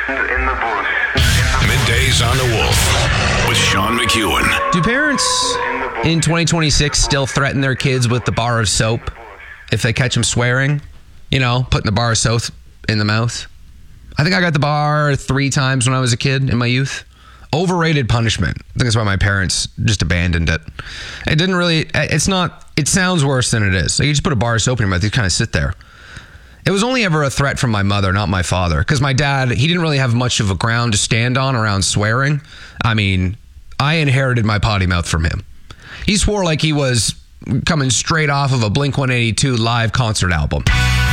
In the bush. Middays on the Wolf with Sean McEwen. Do parents in 2026 still threaten their kids with the bar of soap if they catch them swearing? You know, putting the bar of soap in the mouth. I think I got the bar 3 times when I was a kid in my youth. Overrated punishment. I think that's why my parents just abandoned it. It didn't really, it sounds worse than it is. Like you just put a bar of soap in your mouth, you kind of sit there. It was only ever a threat from my mother, not my father. Because my dad, he didn't really have much of a ground to stand on around swearing. I mean, I inherited my potty mouth from him. He swore like he was coming straight off of a Blink-182 live concert album.